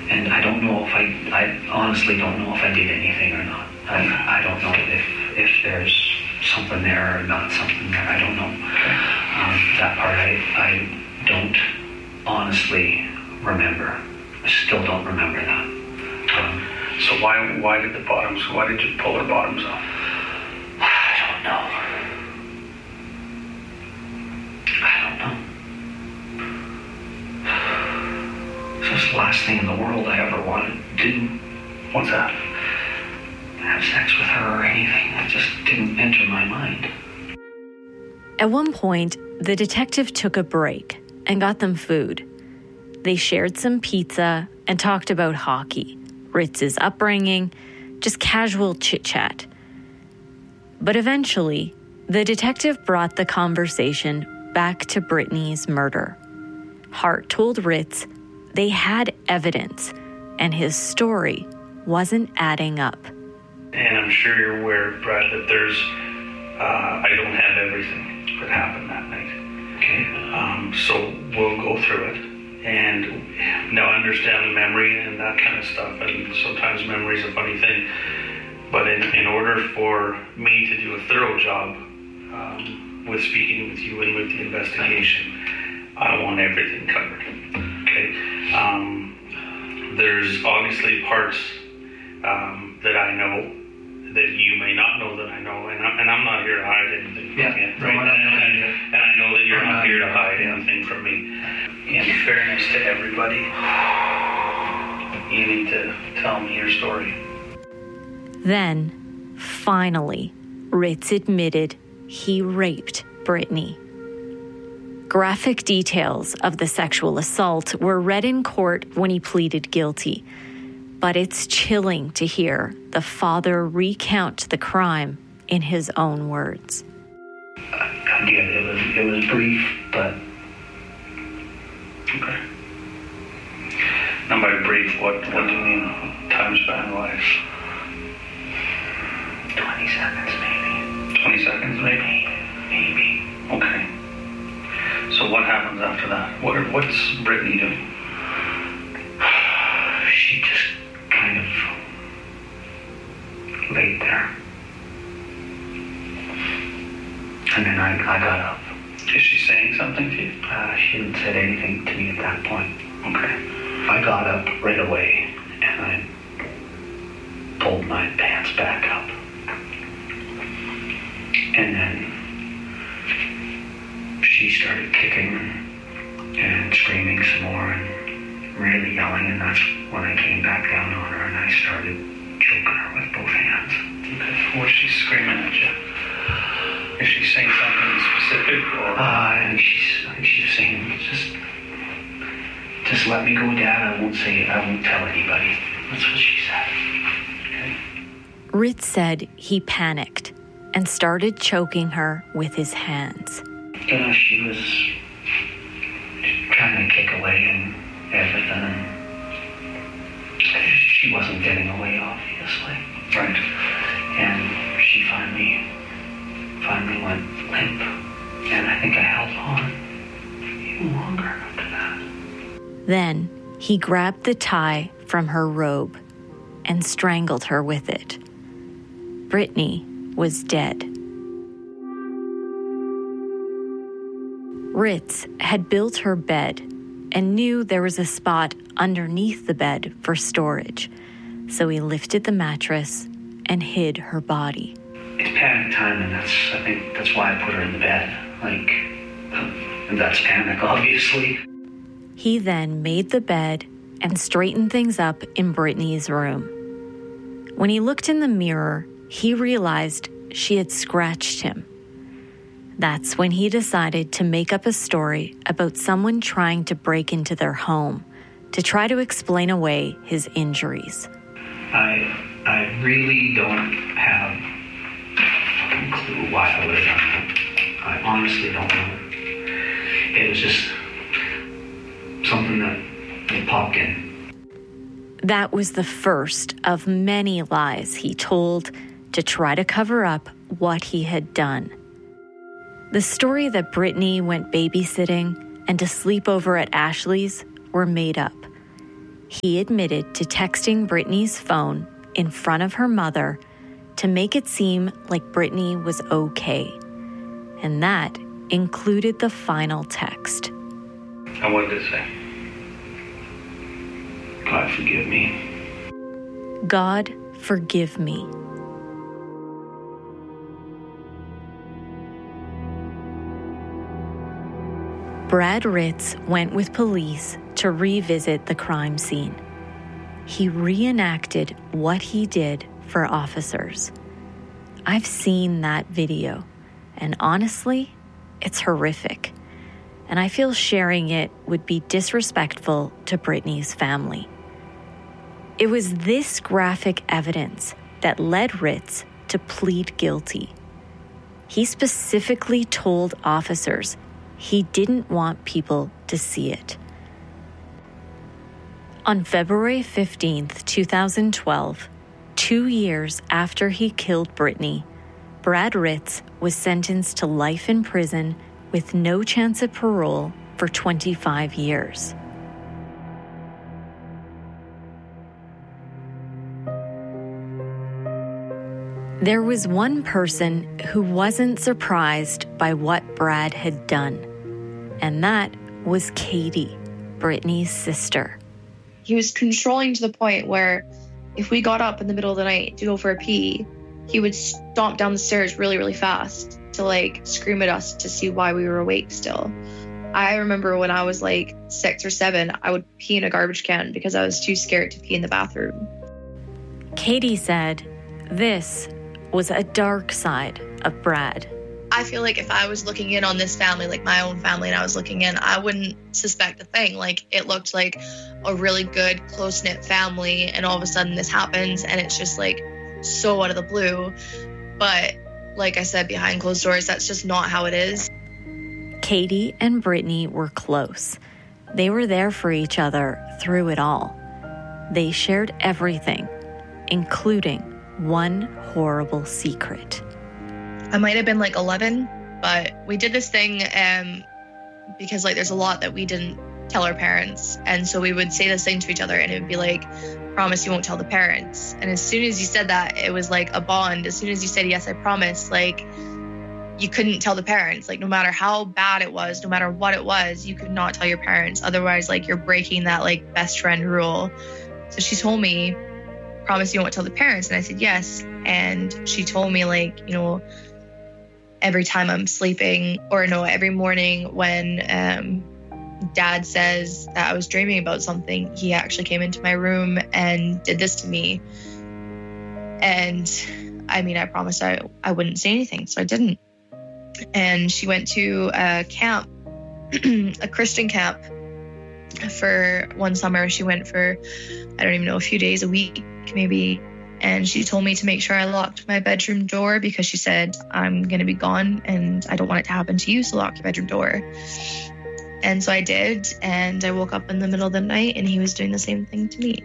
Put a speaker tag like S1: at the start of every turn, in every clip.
S1: And I don't know if I honestly don't know if I did anything or not. I don't know if there's something there or not something there. I don't know. That part I don't honestly remember. I still don't remember that.
S2: So why did you pull her bottoms off?
S1: I don't know. It's just the last thing in the world I ever wanted to do.
S2: What's that?
S1: Have sex with her or anything. That just didn't enter my mind.
S3: At one point, the detective took a break and got them food. They shared some pizza and talked about hockey, Ritz's upbringing, just casual chit-chat. But eventually, the detective brought the conversation back to Brittany's murder. Hart told Ritz they had evidence, and his story wasn't adding up.
S2: And I'm sure you're aware, Brad, that there's, I don't have everything that happened that night.
S1: Okay.
S2: So we'll go through it. And now I understand the memory and that kind of stuff, and sometimes memory is a funny thing. But in order for me to do a thorough job with speaking with you and with the investigation, I want everything covered. Okay. There's obviously parts that I know that you may not know that I know, and I'm not here to hide anything from you, right? And I know that you're not here to hide anything from me. In fairness to everybody, you need to tell me your story.
S3: Then, finally, Ritz admitted he raped Brittany. Graphic details of the sexual assault were read in court when he pleaded guilty. But it's chilling to hear the father recount the crime in his own words.
S1: I get it. It was brief, but...
S2: Okay. Now by brief, what do you mean, time span wise?
S1: 20 seconds, maybe.
S2: 20 seconds, maybe?
S1: Maybe.
S2: Okay. So what happens after that? What's Brittany doing?
S1: She just kind of laid there. And then I got up.
S2: Is she saying something to you?
S1: She hadn't said anything to me at that point.
S2: Okay.
S1: I got up right away and I pulled my pants back up. And then she started kicking and screaming some more and really yelling, and that's when I came back down on her and I started choking her with both hands.
S2: Okay. What's she screaming at you? Is she saying something specific or?
S1: I think she's saying, just let me go, Dad. I won't tell anybody. That's what she said. Okay.
S3: Ritz said he panicked and started choking her with his hands.
S1: She was trying to kick away and everything, and she wasn't getting away, obviously.
S2: Right.
S1: And she finally went limp, and I think I held on even longer after that.
S3: Then he grabbed the tie from her robe and strangled her with it. Brittany was dead. Ritz had built her bed and knew there was a spot underneath the bed for storage, so he lifted the mattress and hid her body.
S1: It's panic time, and I think that's why I put her in the bed. And that's panic, obviously.
S3: He then made the bed and straightened things up in Brittany's room. When he looked in the mirror, he realized she had scratched him. That's when he decided to make up a story about someone trying to break into their home to try to explain away his injuries.
S1: I really don't have a clue why I would have done that. I honestly don't know. It was just something that popped in.
S3: That was the first of many lies he told to try to cover up what he had done. The story that Brittany went babysitting and to sleep over at Ashley's were made up. he admitted to texting Brittany's phone in front of her mother to make it seem like Brittany was okay. And that included the final text.
S2: And what did it say?
S1: God, forgive me.
S3: God, forgive me. Brad Ritz went with police to revisit the crime scene. He reenacted what he did for officers. I've seen that video, and honestly, it's horrific. And I feel sharing it would be disrespectful to Brittany's family. It was this graphic evidence that led Ritz to plead guilty. He specifically told officers he didn't want people to see it. On February 15th, 2012, 2 years after he killed Brittany, Brad Ritz was sentenced to life in prison with no chance of parole for 25 years. There was one person who wasn't surprised by what Brad had done, and that was Katie, Brittany's sister.
S4: He was controlling to the point where if we got up in the middle of the night to go for a pee, he would stomp down the stairs really, really fast to scream at us to see why we were awake still. I remember when I was 6 or 7, I would pee in a garbage can because I was too scared to pee in the bathroom.
S3: Katie said this was a dark side of Brad.
S4: I feel like if I was looking in on this family, my own family, and I was looking in, I wouldn't suspect a thing. It looked like a really good, close-knit family, and all of a sudden this happens, and it's just so out of the blue. But like I said, behind closed doors, that's just not how it is.
S3: Katie and Brittany were close. They were there for each other through it all. They shared everything, including one horrible secret.
S4: I might have been 11, but we did this thing because there's a lot that we didn't tell our parents. And so we would say this thing to each other, and it would be promise you won't tell the parents. And as soon as you said that, it was a bond. As soon as you said, yes, I promise, you couldn't tell the parents. No matter how bad it was, no matter what it was, you could not tell your parents. Otherwise, you're breaking that best friend rule. So she told me, promise you won't tell the parents. And I said, yes. And she told me every time I'm sleeping, or no, every morning when Dad says that I was dreaming about something, he actually came into my room and did this to me. And I promised I wouldn't say anything, so I didn't. And she went to a camp, a Christian camp, for one summer. She went for, I don't even know, a few days, a week maybe. And she told me to make sure I locked my bedroom door because she said, I'm going to be gone and I don't want it to happen to you, so lock your bedroom door. And so I did, and I woke up in the middle of the night and he was doing the same thing to me.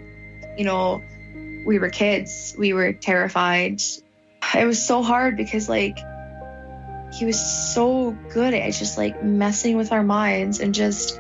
S4: We were kids, we were terrified. It was so hard because he was so good at just messing with our minds and just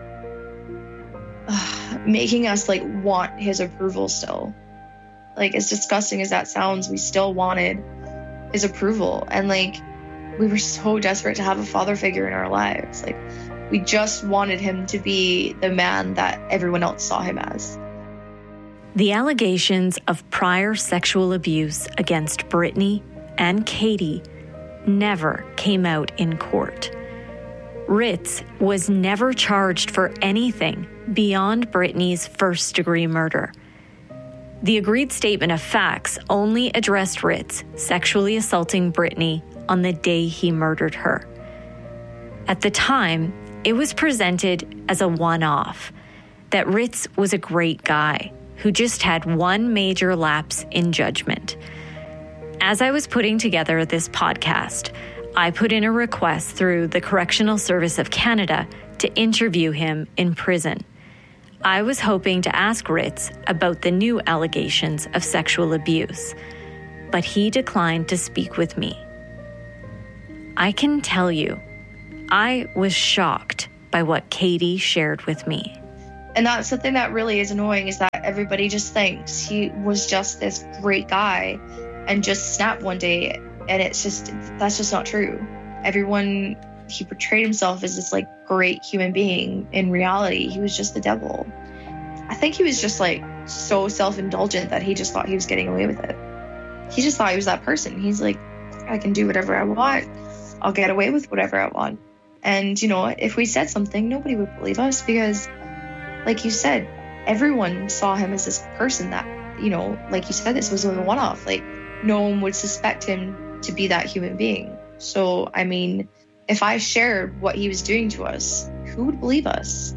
S4: making us want his approval still. As disgusting as that sounds, we still wanted his approval. And we were so desperate to have a father figure in our lives. We just wanted him to be the man that everyone else saw him as.
S3: The allegations of prior sexual abuse against Brittany and Katie never came out in court. Ritz was never charged for anything beyond Brittany's first-degree murder. The agreed statement of facts only addressed Ritz sexually assaulting Brittany on the day he murdered her. At the time, it was presented as a one-off, that Ritz was a great guy who just had one major lapse in judgment. As I was putting together this podcast, I put in a request through the Correctional Service of Canada to interview him in prison. I was hoping to ask Ritz about the new allegations of sexual abuse, but he declined to speak with me. I can tell you, I was shocked by what Katie shared with me.
S4: And that's something that really is annoying, is that everybody just thinks he was just this great guy and just snapped one day. And it's just, that's just not true. He portrayed himself as this like great human being. In reality, he was just the devil. I think he was just like so self-indulgent that he just thought he was getting away with it. He just thought he was that person. He's like, I can do whatever I want. I'll get away with whatever I want. And, if we said something, nobody would believe us because, like you said, everyone saw him as this person that, like you said, this was a one-off. Like, no one would suspect him to be that human being. So, I mean, if I shared what he was doing to us, who would believe us?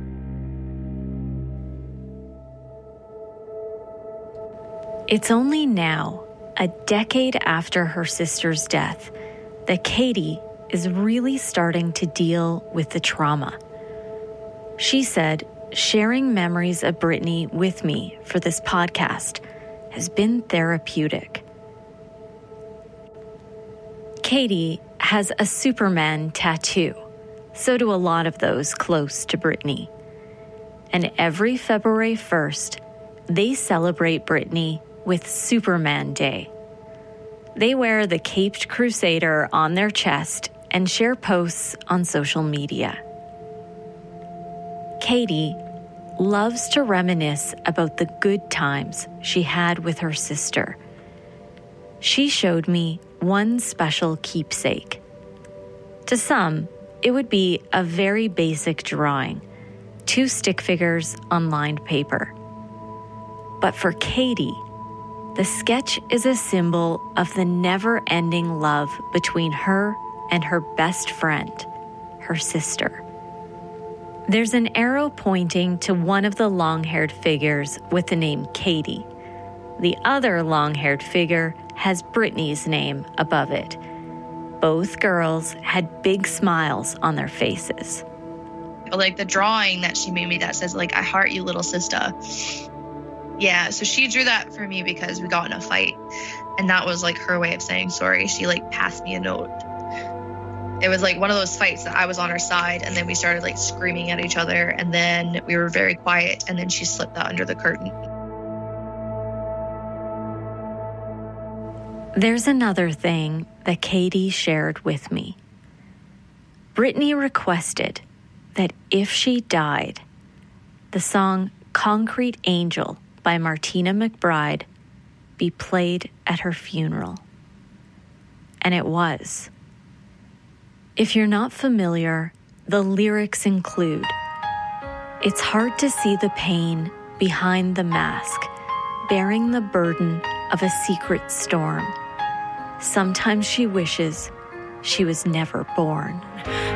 S3: It's only now, a decade after her sister's death, that Katie is really starting to deal with the trauma. She said, sharing memories of Brittany with me for this podcast has been therapeutic. Katie has a Superman tattoo. So do a lot of those close to Brittany. And every February 1st, they celebrate Brittany with Superman Day. They wear the Caped Crusader on their chest and share posts on social media. Katie loves to reminisce about the good times she had with her sister. She showed me one special keepsake. To some, it would be a very basic drawing, 2 stick figures on lined paper. But for Katie, the sketch is a symbol of the never-ending love between her and her best friend, her sister. There's an arrow pointing to one of the long-haired figures with the name Katie. The other long-haired figure has Brittany's name above it. Both girls had big smiles on their faces.
S4: Like the drawing that she made me that says, like, I heart you, little sister. Yeah, so she drew that for me because we got in a fight. And that was like her way of saying sorry. She like passed me a note. It was like one of those fights that I was on her side and then we started like screaming at each other and then we were very quiet and then she slipped that under the curtain.
S3: There's another thing that Katie shared with me. Brittany requested that if she died, the song Concrete Angel by Martina McBride be played at her funeral. And it was. If you're not familiar, the lyrics include, "It's hard to see the pain behind the mask, bearing the burden of a secret storm. Sometimes she wishes she was never born."